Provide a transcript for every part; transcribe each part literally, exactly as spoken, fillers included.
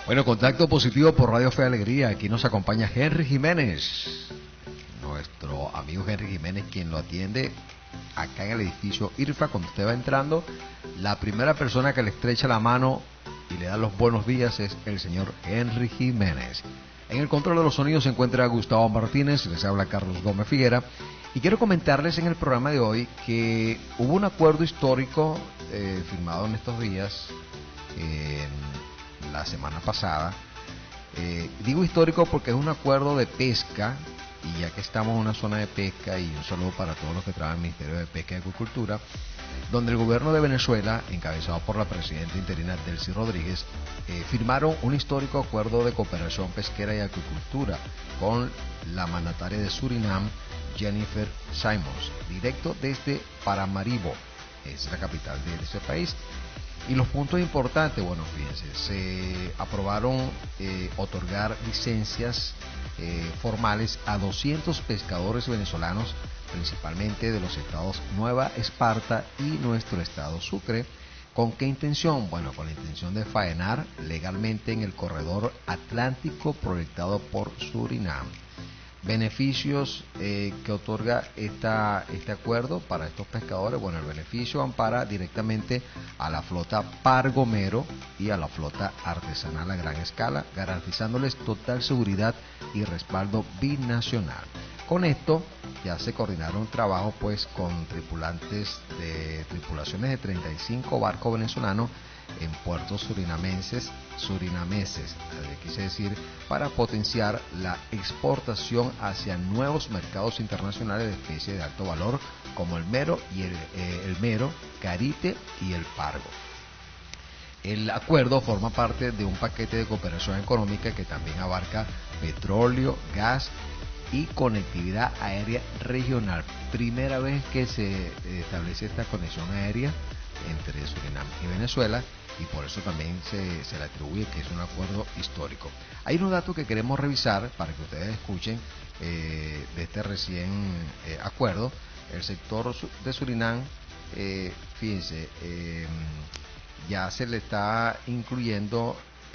Bueno, contacto positivo por Radio Fe y Alegría. Aquí nos acompaña Henry Jiménez, nuestro amigo Henry Jiménez, quien lo atiende acá en el edificio IRFA. Cuando usted va entrando, la primera persona que le estrecha la mano y le da los buenos días es el señor Henry Jiménez. En el control de los sonidos se encuentra Gustavo Martínez, les habla Carlos Gómez Figuera. Y quiero comentarles en el programa de hoy que hubo un acuerdo histórico eh, firmado en estos días, eh, la semana pasada. Eh, digo histórico porque es un acuerdo de pesca, y ya que estamos en una zona de pesca, y un saludo para todos los que trabajan en el Ministerio de Pesca y Acuicultura, donde el gobierno de Venezuela, encabezado por la presidenta interina Delcy Rodríguez, eh, firmaron un histórico acuerdo de cooperación pesquera y acuicultura con la mandataria de Surinam, Jennifer Simons, directo desde Paramaribo, es la capital de ese país. Y los puntos importantes, bueno, fíjense, se aprobaron eh, otorgar licencias eh, formales a doscientos pescadores venezolanos, principalmente de los estados Nueva Esparta y nuestro estado Sucre. ¿Con qué intención? Bueno, con la intención de faenar legalmente en el corredor atlántico proyectado por Surinam. Beneficios eh, que otorga esta, este acuerdo para estos pescadores. Bueno, el beneficio ampara directamente a la flota Pargomero y a la flota artesanal a gran escala, garantizándoles total seguridad y respaldo binacional. Con esto ya se coordinaron trabajos pues con tripulantes de tripulaciones de treinta y cinco barcos venezolanos en puertos surinamenses, surinameses, quise decir, para potenciar la exportación hacia nuevos mercados internacionales de especies de alto valor como el mero y el, eh, el mero, carite y el pargo. El acuerdo forma parte de un paquete de cooperación económica que también abarca petróleo, gas y conectividad aérea regional. Primera vez que se establece esta conexión aérea entre Surinam y Venezuela, y por eso también se, se le atribuye que es un acuerdo histórico. Hay unos datos que queremos revisar para que ustedes escuchen eh, de este recién eh, acuerdo. El sector de Surinam, eh, fíjense, eh, ya se le está incluyendo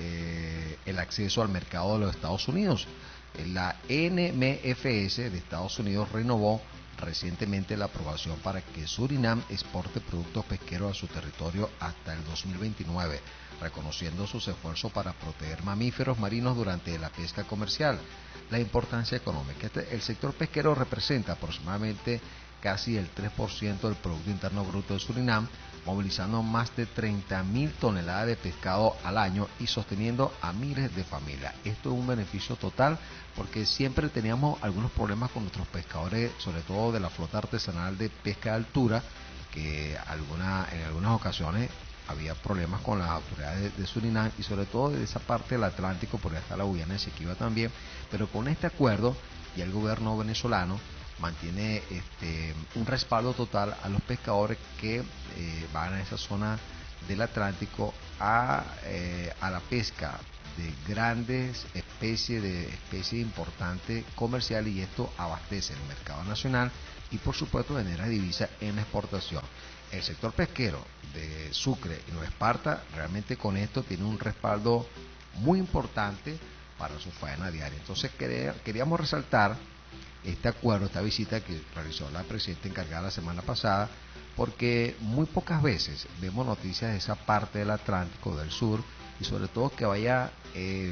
eh, el acceso al mercado de los Estados Unidos. La N M F S de Estados Unidos renovó recientemente la aprobación para que Surinam exporte productos pesqueros a su territorio hasta el dos mil veintinueve, reconociendo sus esfuerzos para proteger mamíferos marinos durante la pesca comercial. La importancia económica. Este, el sector pesquero representa aproximadamente casi el tres por ciento del Producto Interno Bruto de Surinam, movilizando más de treinta mil toneladas de pescado al año y sosteniendo a miles de familias. Esto es un beneficio total, porque siempre teníamos algunos problemas con nuestros pescadores, sobre todo de la flota artesanal de pesca de altura, que alguna, en algunas ocasiones había problemas con las autoridades de, de Surinam, y sobre todo de esa parte del Atlántico, porque está la Guyana Esequiba también. Pero con este acuerdo, y el gobierno venezolano mantiene este, un respaldo total a los pescadores que eh, van a esa zona del Atlántico a, eh, a la pesca de grandes especies, de especies importantes comerciales, y esto abastece el mercado nacional y por supuesto genera divisa en la exportación. El sector pesquero de Sucre y Nueva Esparta realmente con esto tiene un respaldo muy importante para su faena diaria. Entonces queríamos resaltar este acuerdo, esta visita que realizó la presidenta encargada la semana pasada, porque muy pocas veces vemos noticias de esa parte del Atlántico, del sur, y sobre todo que vaya eh,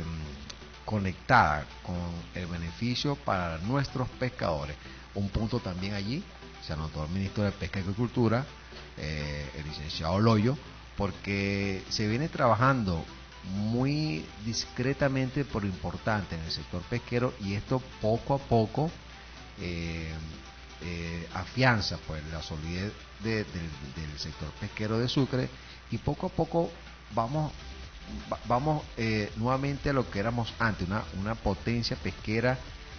conectada con el beneficio para nuestros pescadores. Un punto también allí, se anotó el ministro de Pesca y Agricultura, eh, el licenciado Loyo, porque se viene trabajando muy discretamente pero importante en el sector pesquero, y esto poco a poco Eh, eh, afianza pues la solidez de, de, del sector pesquero de Sucre, y poco a poco vamos va, vamos eh, nuevamente a lo que éramos antes, una, una potencia pesquera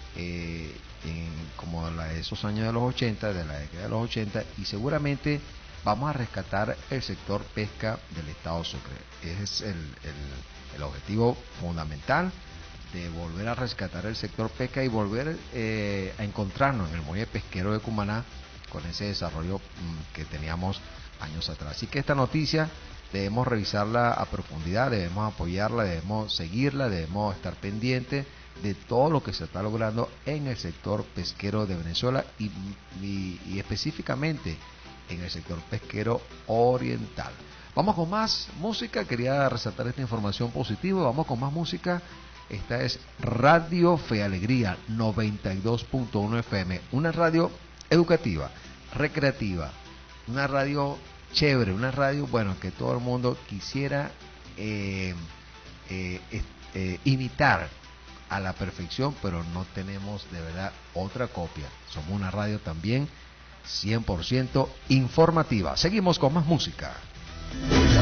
eh, en, como la de esos años de los ochenta, de la década de los ochenta, y seguramente vamos a rescatar el sector pesca del estado Sucre. Ese es el, el, el objetivo fundamental, de volver a rescatar el sector pesca y volver eh, a encontrarnos en el muelle pesquero de Cumaná con ese desarrollo mmm, que teníamos años atrás. Así que esta noticia debemos revisarla a profundidad, debemos apoyarla, debemos seguirla, debemos estar pendientes de todo lo que se está logrando en el sector pesquero de Venezuela y, y, y específicamente en el sector pesquero oriental. Vamos con más música, quería resaltar esta información positiva, vamos con más música. Esta es Radio Fe Alegría noventa y dos punto uno F M, una radio educativa, recreativa, una radio chévere, una radio, bueno, que todo el mundo quisiera eh, eh, eh, imitar a la perfección, pero no tenemos de verdad otra copia. Somos una radio también cien por ciento informativa. Seguimos con más música.